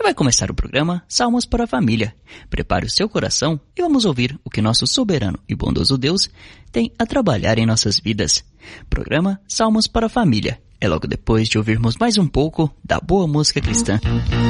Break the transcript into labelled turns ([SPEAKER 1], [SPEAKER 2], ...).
[SPEAKER 1] E vai começar o programa Salmos para a Família. Prepare o seu coração e vamos ouvir o que nosso soberano e bondoso Deus tem a trabalhar em nossas vidas. Programa Salmos para a Família. É logo depois de ouvirmos mais um pouco da boa música cristã.